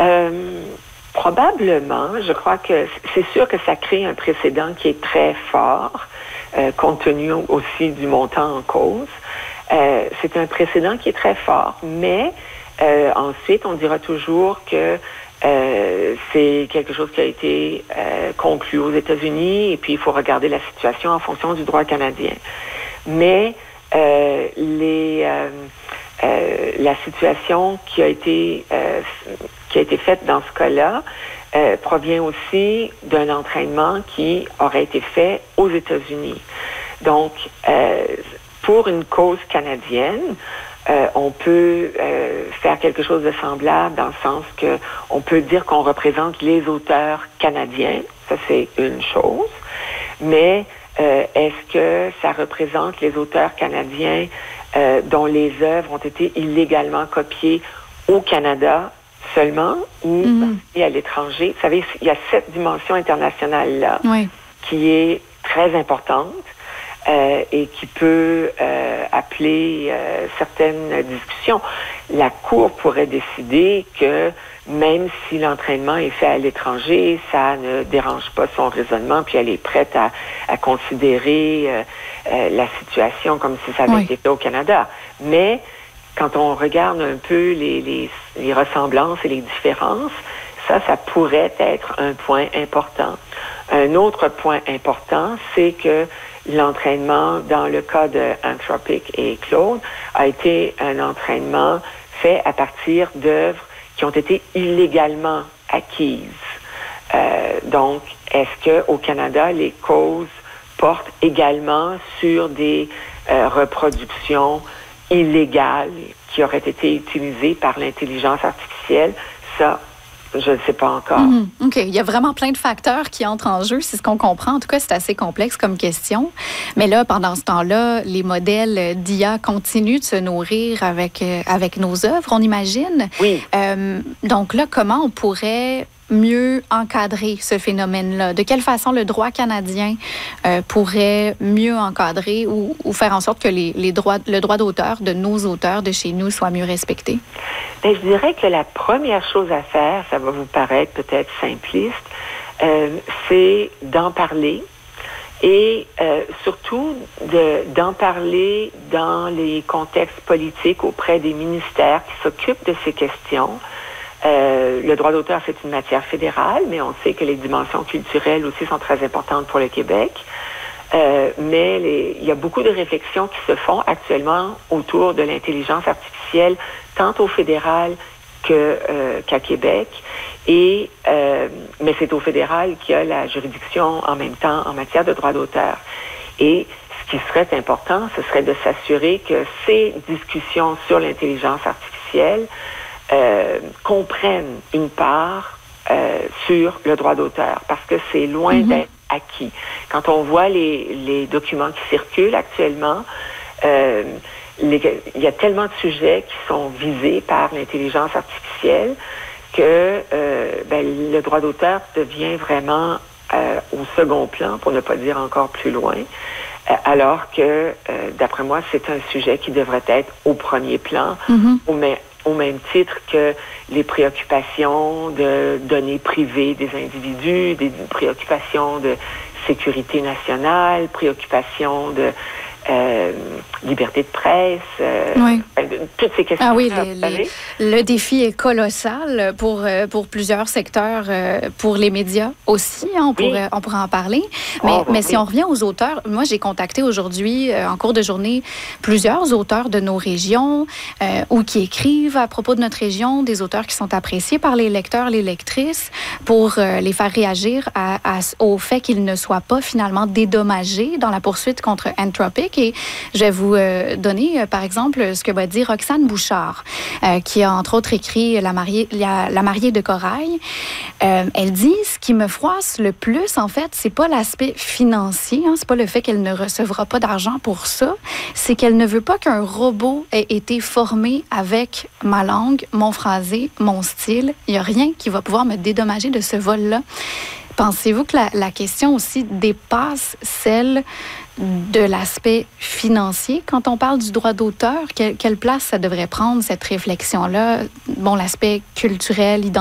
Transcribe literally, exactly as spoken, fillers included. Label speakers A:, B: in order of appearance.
A: Euh, probablement. Je crois que c'est sûr que ça crée un précédent qui est très fort, euh, compte tenu aussi du montant en cause. Euh, c'est un précédent qui est très fort, mais euh, ensuite, on dira toujours que euh, c'est quelque chose qui a été euh, conclu aux États-Unis et puis il faut regarder la situation en fonction du droit canadien. Mais euh, les, euh, euh, la situation qui a été euh, qui a été faite dans ce cas-là euh, provient aussi d'un entraînement qui aurait été fait aux États-Unis. Donc, euh, pour une cause canadienne, euh, on peut euh, faire quelque chose de semblable dans le sens que on peut dire qu'on représente les auteurs canadiens, ça c'est une chose, mais euh, est-ce que ça représente les auteurs canadiens euh, dont les œuvres ont été illégalement copiées au Canada seulement ou mm-hmm. à l'étranger? Vous savez, il y a cette dimension internationale-là oui. qui est très importante. Euh, et qui peut euh, appeler euh, certaines discussions. La Cour pourrait décider que même si l'entraînement est fait à l'étranger, ça ne dérange pas son raisonnement, puis elle est prête à, à considérer euh, euh, la situation comme si ça avait oui. été fait au Canada. Mais quand on regarde un peu les, les, les ressemblances et les différences, ça, ça pourrait être un point important. Un autre point important, c'est que l'entraînement, dans le cas de Anthropic et Claude, a été un entraînement fait à partir d'œuvres qui ont été illégalement acquises. Euh, donc, est-ce qu'au Canada, les causes portent également sur des euh, reproductions illégales qui auraient été utilisées par l'intelligence artificielle? Ça, je ne sais pas encore.
B: Mmh, OK. Il y a vraiment plein de facteurs qui entrent en jeu, c'est ce qu'on comprend. En tout cas, c'est assez complexe comme question. Mais là, pendant ce temps-là, les modèles d'I A continuent de se nourrir avec, euh, avec nos œuvres, on imagine.
A: Oui.
B: Euh, donc là, comment on pourrait mieux encadrer ce phénomène-là? De quelle façon le droit canadien euh, pourrait mieux encadrer ou, ou faire en sorte que les, les droits, le droit d'auteur de nos auteurs de chez nous soit mieux respecté?
A: Bien, je dirais que la première chose à faire, ça va vous paraître peut-être simpliste, euh, c'est d'en parler et euh, surtout de, d'en parler dans les contextes politiques auprès des ministères qui s'occupent de ces questions. Euh, le droit d'auteur, c'est une matière fédérale, mais on sait que les dimensions culturelles aussi sont très importantes pour le Québec. Euh, mais les, il y a beaucoup de réflexions qui se font actuellement autour de l'intelligence artificielle, tant au fédéral que, euh, qu'à Québec. Et, euh, mais c'est au fédéral qu'il y a la juridiction en même temps en matière de droit d'auteur. Et ce qui serait important, ce serait de s'assurer que ces discussions sur l'intelligence artificielle Euh, comprennent une part euh, sur le droit d'auteur, parce que c'est loin mm-hmm. d'être acquis. Quand on voit les, les documents qui circulent actuellement, euh, les, il y a tellement de sujets qui sont visés par l'intelligence artificielle que euh, ben, le droit d'auteur devient vraiment euh, au second plan, pour ne pas dire encore plus loin, euh, alors que, euh, d'après moi, c'est un sujet qui devrait être au premier plan, mm-hmm. au même au même titre que les préoccupations de données privées des individus, des préoccupations de sécurité nationale, préoccupations de euh, liberté de presse, euh,
B: oui.
A: de, toutes ces questions.
B: Ah oui, les, les, le défi est colossal pour, pour plusieurs secteurs, pour les médias aussi, hein, on, oui. pourrait, on pourrait en parler. Mais, oh, mais oui. si on revient aux auteurs, moi j'ai contacté aujourd'hui, en cours de journée, plusieurs auteurs de nos régions euh, ou qui écrivent à propos de notre région, des auteurs qui sont appréciés par les lecteurs, les lectrices, pour euh, les faire réagir à, à, au fait qu'ils ne soient pas finalement dédommagés dans la poursuite contre Anthropic. Et je vais vous euh, donner, euh, par exemple, ce que va dire Roxane Bouchard, euh, qui a entre autres écrit La mariée, la, la mariée de corail. Euh, elle dit, ce qui me froisse le plus, en fait, c'est pas l'aspect financier, hein, c'est pas le fait qu'elle ne recevra pas d'argent pour ça, c'est qu'elle ne veut pas qu'un robot ait été formé avec ma langue, mon phrasé, mon style. Il n'y a rien qui va pouvoir me dédommager de ce vol-là. Pensez-vous que la, la question aussi dépasse celle de l'aspect financier quand on parle du droit d'auteur? Quelle, quelle place ça devrait prendre, cette réflexion-là? Bon, l'aspect culturel, identitaire,